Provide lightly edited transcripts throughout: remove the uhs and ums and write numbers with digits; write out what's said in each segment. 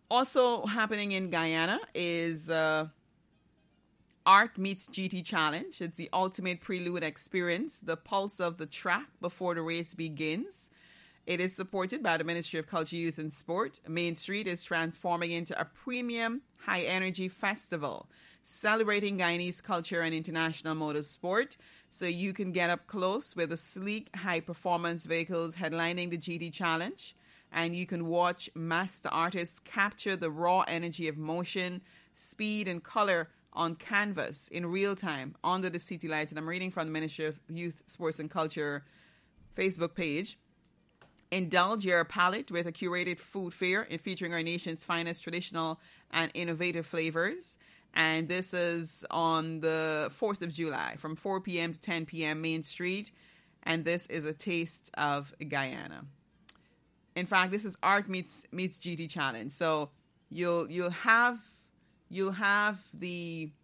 Also happening in Guyana is Art Meets GT Challenge. It's the ultimate prelude experience, the pulse of the track before the race begins. It is supported by the Ministry of Culture, Youth and Sport. Main Street is transforming into a premium high-energy festival celebrating Guyanese culture and international motorsport. So you can get up close with the sleek, high-performance vehicles headlining the GT Challenge. And you can watch master artists capture the raw energy of motion, speed, and color on canvas in real time under the city lights. And I'm reading from the Ministry of Youth, Sports and Culture Facebook page. Indulge your palate with a curated food fair featuring our nation's finest traditional and innovative flavors. And this is on the 4th of July from 4 p.m. to 10 p.m. Main Street. And this is a taste of Guyana. In fact, this is Art Meets GT Challenge. So you'll have the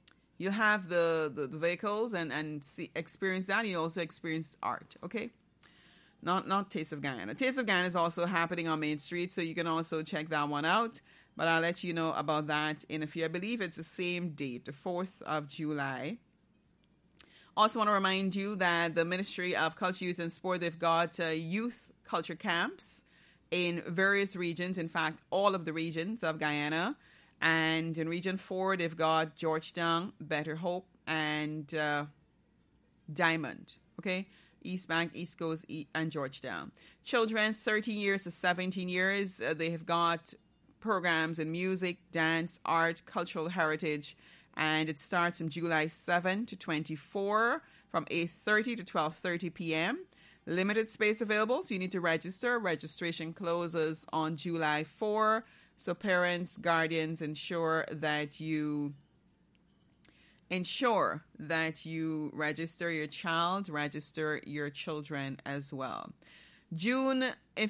vehicles and experience that. You also experience art. Okay. Not Taste of Guyana. Taste of Guyana is also happening on Main Street, so you can also check that one out. But I'll let you know about that in a few. I believe it's the same date, the 4th of July. Also want to remind you that the Ministry of Culture, Youth and Sport, they've got youth culture camps in various regions. In fact, all of the regions of Guyana. And in Region 4, they've got Georgetown, Better Hope, and Diamond. Okay? East Bank, East Coast, and Georgetown. Children 13 years to 17 years, they have got programs in music, dance, art, cultural heritage, and it starts from July 7 to 24 from 8:30 to 12:30 p.m. Limited space available, so you need to register. Registration closes on July 4, so parents, guardians, ensure that you register your child, register your children as well. June.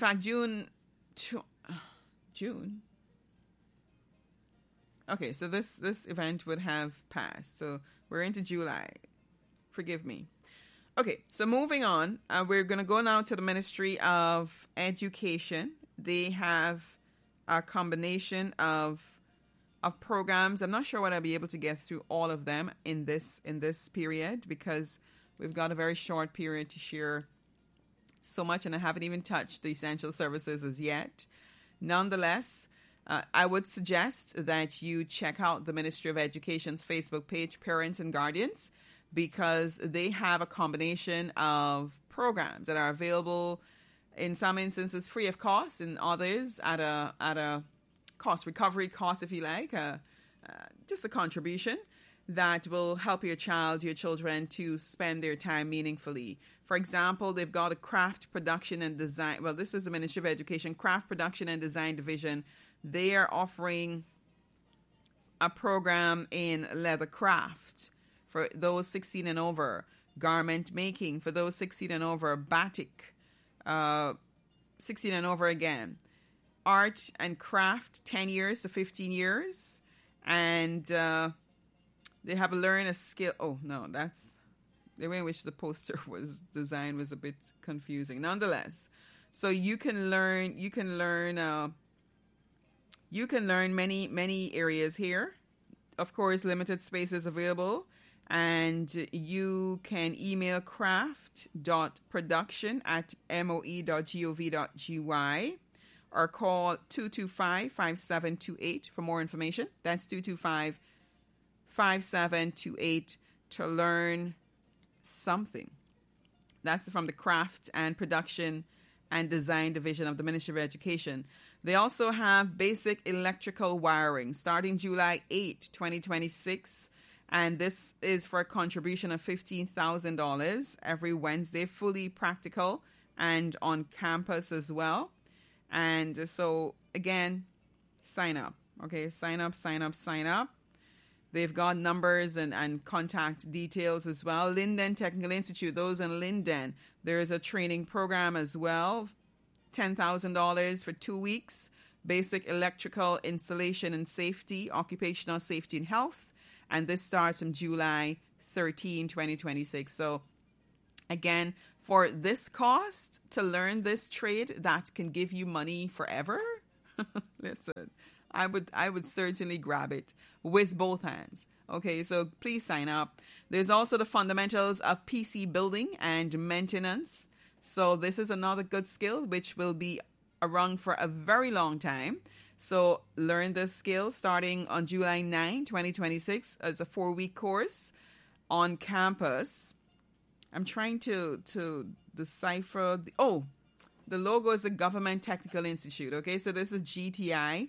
Okay, so this event would have passed. So we're into July. Forgive me. Okay, so moving on. We're going to go now to the Ministry of Education. They have a combination of programs. I'm not sure whether I'll be able to get through all of them in this period because we've got a very short period to share so much, and I haven't even touched the essential services as yet. Nonetheless, I would suggest that you check out the Ministry of Education's Facebook page, Parents and Guardians, because they have a combination of programs that are available in some instances free of cost, in others at a cost recovery cost, if you like, just a contribution that will help your children to spend their time meaningfully. For example, they've got a craft production and design. Well, this is the Ministry of Education Craft Production and Design Division. They are offering a program in leather craft for those 16 and over, garment making for those 16 and over, batik, 16 and over again. Art and craft, 10 years to 15 years. And they have learned a skill. Oh, no, that's the way in which the poster was designed was a bit confusing. Nonetheless, so you can learn many areas here. Of course, limited spaces available. And you can email craft.production@moe.gov.gy. or call 225-5728 for more information. That's 225-5728 to learn something. That's from the Craft and Production and Design Division of the Ministry of Education. They also have basic electrical wiring starting July 8, 2026. And this is for a contribution of $15,000 every Wednesday, fully practical and on campus as well. And so, again, sign up. Okay, sign up. They've got numbers and contact details as well. Linden Technical Institute, those in Linden, there is a training program as well. $10,000 for 2 weeks. Basic electrical installation and safety, occupational safety and health. And this starts from July 13, 2026. So, again, for this cost to learn this trade that can give you money forever, listen, I would certainly grab it with both hands. Okay, so please sign up. There's also the fundamentals of PC building and maintenance. So this is another good skill which will be around for a very long time. So learn this skill starting on July 9, 2026 as a 4-week course on campus. I'm trying to decipher the logo is the Government Technical Institute. Okay, so this is GTI.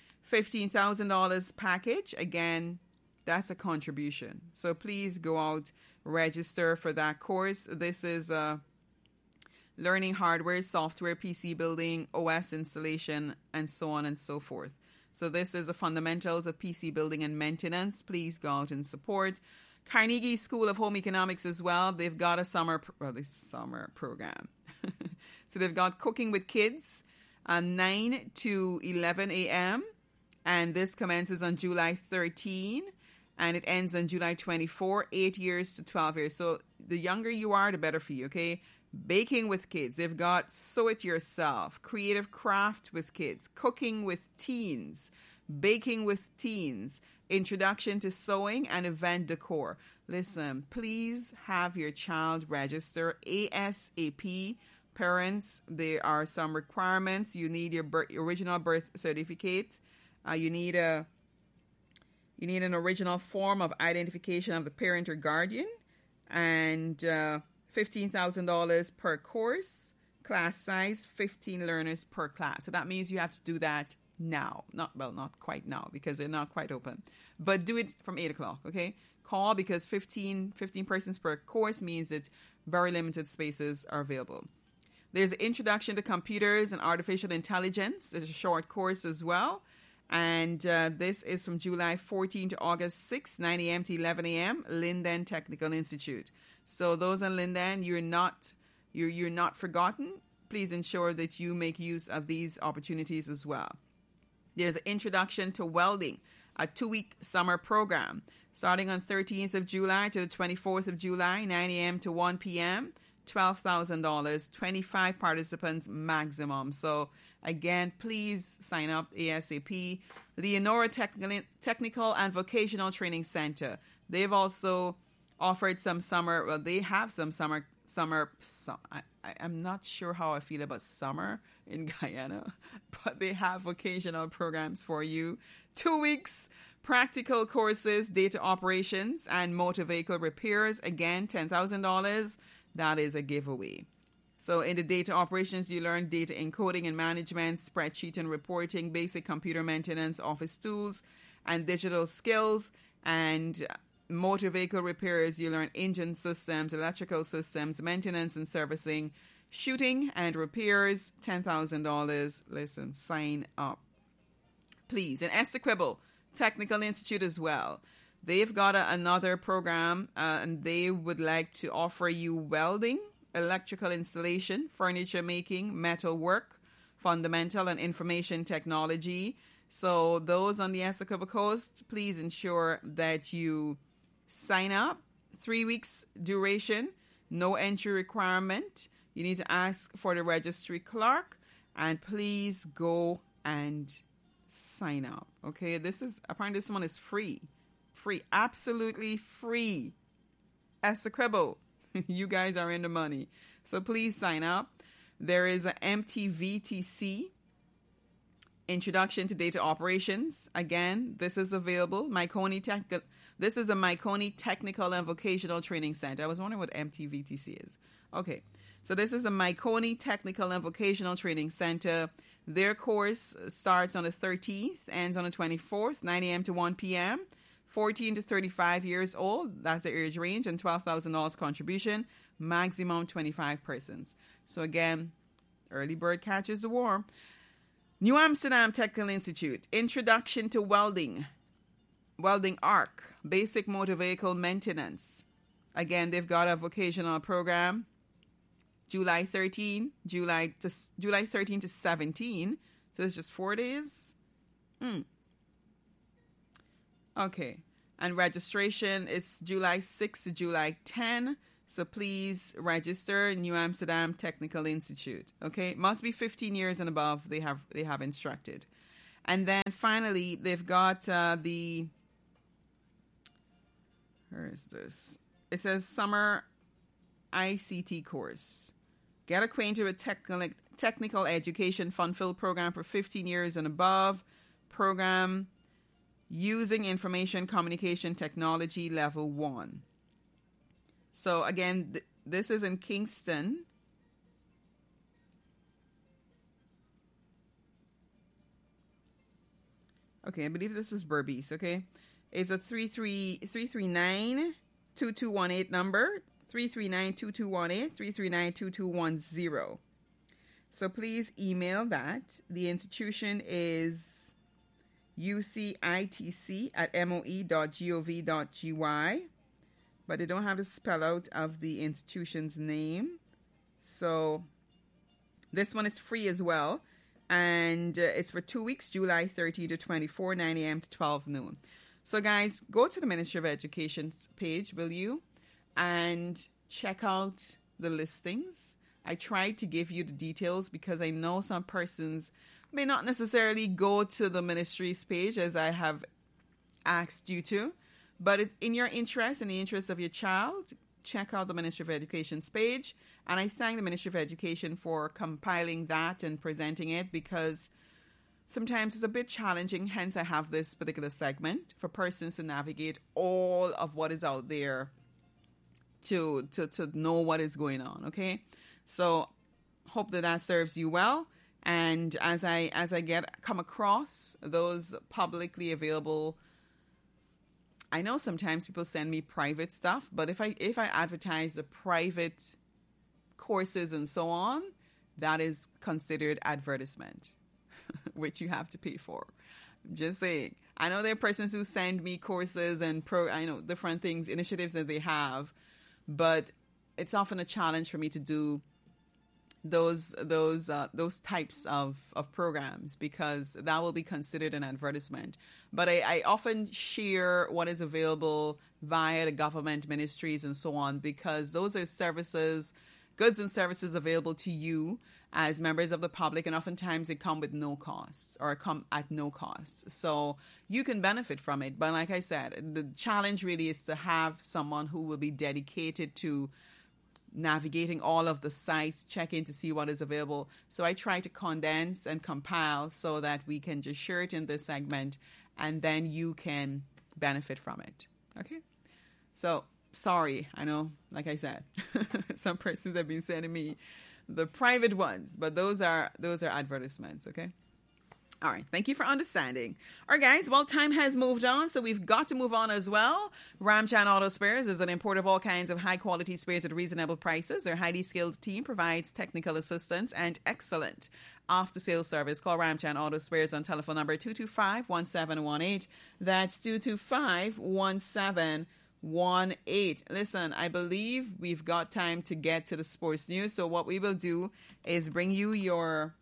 $15,000 package. Again, that's a contribution. So please go out, register for that course. This is learning hardware, software, PC building, OS installation, and so on and so forth. So this is the fundamentals of PC building and maintenance. Please go out and support. Carnegie School of Home Economics as well. They've got a summer program. So they've got Cooking with Kids, 9 to 11 a.m. And this commences on July 13 and it ends on July 24, 8 years to 12 years. So the younger you are, the better for you, okay? Baking with Kids. They've got Sew It Yourself, Creative Craft with Kids, Cooking with Teens, Baking with Teens, Introduction to Sewing and Event Decor. Listen, please have your child register ASAP. Parents, there are some requirements. You need your original birth certificate. You need an original form of identification of the parent or guardian, and $15,000 per course. Class size 15 learners per class. So that means you have to do that now. Not quite now because they're not quite open, but do it from 8 o'clock. Okay, call because 15 persons per course means that very limited spaces are available. There's an Introduction to Computers and Artificial Intelligence. It's a short course as well. And this is from July 14 to August 6, 9 a.m. to 11 a.m., Linden Technical Institute. So those in Linden, you're not forgotten. Please ensure that you make use of these opportunities as well. There's an Introduction to Welding, a 2-week summer program, starting on 13th of July to the 24th of July, 9 a.m. to 1 p.m., $12,000, 25 participants maximum. So again, please sign up ASAP. Leonora Technical and Vocational Training Center. They've also offered some summer. Well, they have some summer. I'm not sure how I feel about summer in Guyana, but they have vocational programs for you. 2 weeks. Practical courses, data operations, and motor vehicle repairs. Again, $10,000. That is a giveaway. So in the data operations, you learn data encoding and management, spreadsheet and reporting, basic computer maintenance, office tools, and digital skills. And motor vehicle repairs, you learn engine systems, electrical systems, maintenance and servicing, shooting and repairs, $10,000. Listen, sign up, please. And Essequibo Technical Institute as well. They've got another program, and they would like to offer you welding, electrical installation, furniture making, metal work, fundamental and information technology. So those on the Essequibo Coast, please ensure that you sign up. 3 weeks duration, no entry requirement. You need to ask for the registry clerk, and please go and sign up. Okay, apparently this one is free. Absolutely free. Essequibo, you guys are in the money. So please sign up. There is a MTVTC, Introduction to Data Operations. Again, this is available. This is a Miconi Technical and Vocational Training Center. I was wondering what MTVTC is. Okay, so this is a Miconi Technical and Vocational Training Center. Their course starts on the 13th, ends on the 24th, 9 a.m. to 1 p.m., 14 to 35 years old, that's the age range, and $12,000 contribution, maximum 25 persons. So again, early bird catches the worm. New Amsterdam Technical Institute, Introduction to Welding, Welding Arc, Basic Motor Vehicle Maintenance. Again, they've got a vocational program, July 13 to 17. So it's just 4 days. Okay, and registration is July 6 to July 10. So please register New Amsterdam Technical Institute. Okay, must be 15 years and above. They have instructed. And then finally, they've got where is this? It says summer ICT course. Get acquainted with technical education fun-filled program for 15 years and above. Program using information communication technology level 1. So again, this is in Kingston. Okay, I believe this is Berbice, okay? It's a 339-2218 number, 339-2218, 339-2210. So please email that. The institution is ucitc@moe.gov.gy, but they don't have the spell out of the institution's name. So this one is free as well. And it's for 2 weeks, July 30 to 24, 9 a.m. to 12 noon. So guys, go to the Ministry of Education's page, will you? And check out the listings. I tried to give you the details because I know some persons may not necessarily go to the ministry's page as I have asked you to. But in your interest, in the interest of your child, check out the Ministry of Education's page. And I thank the Ministry of Education for compiling that and presenting it, because sometimes it's a bit challenging. Hence, I have this particular segment for persons to navigate all of what is out there to know what is going on. Okay, so hope that serves you well. And as I come across those publicly available, I know sometimes people send me private stuff, but if I advertise the private courses and so on, that is considered advertisement, which you have to pay for. I'm just saying. I know there are persons who send me courses and I know different things, initiatives that they have, but it's often a challenge for me to do those types of programs, because that will be considered an advertisement. But I often share what is available via the government ministries and so on, because those are services, goods and services available to you as members of the public, and oftentimes they come with no costs or come at no cost. So you can benefit from it. But like I said, the challenge really is to have someone who will be dedicated to navigating all of the sites, checking to see what is available. So I try to condense and compile so that we can just share it in this segment, and then you can benefit from it. Okay? So sorry, I know, like I said, some persons have been sending me the private ones, but those are advertisements, okay? All right, thank you for understanding. All right, guys, well, time has moved on, so we've got to move on as well. Ramchan Auto Spares is an importer of all kinds of high-quality spares at reasonable prices. Their highly skilled team provides technical assistance and excellent after-sales service. Call Ramchan Auto Spares on telephone number 225-1718. That's 225-1718. Listen, I believe we've got time to get to the sports news, so what we will do is bring you your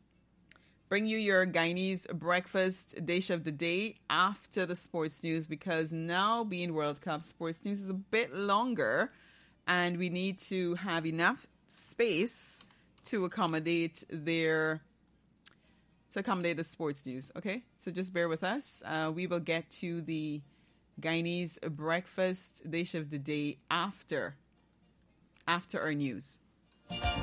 Guyanese breakfast dish of the day after the sports news, because now being World Cup, sports news is a bit longer and we need to have enough space to accommodate the sports news. Okay, so just bear with us. We will get to the Guyanese breakfast dish of the day after our news.